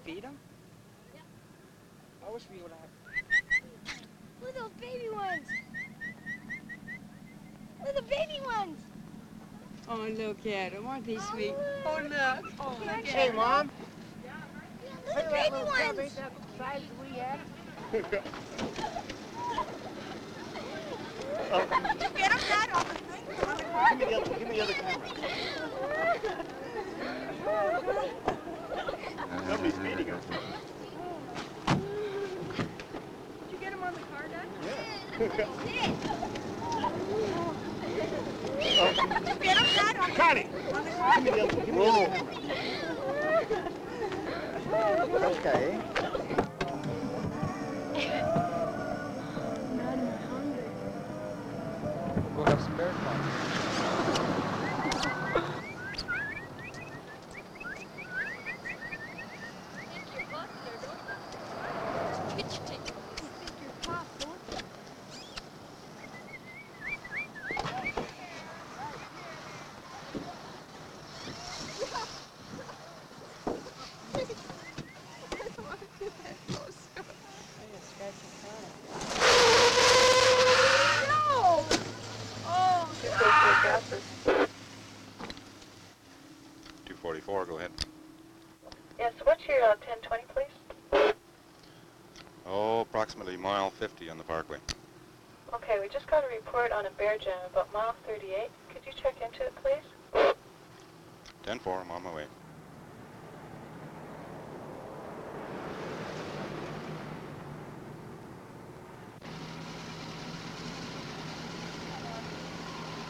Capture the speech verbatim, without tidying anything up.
feed them? I wish we would have. Look at those baby ones. Look at the baby ones. Oh, look at them. Aren't they sweet? Oh, Oh, look. Oh, look at Hey, them. Mom. Look at the baby ones. Ain't that the size we had? Did you get them, Dad, on the thing? On the car? Give me the other, give me the other camera. Nobody's feeding them. Did you get them on the car, Dad? Yeah. Did you get them, Dad, on the, Connie! on the car? Give me the other, give me the other camera. Okay. Go have some bear fun. two forty-four, go ahead. Yes, what's your uh, ten twenty, please? Oh, approximately mile fifty on the parkway. Okay, we just got a report on a bear jam about mile thirty-eight. Could you check into it, please? ten four, I'm on my way.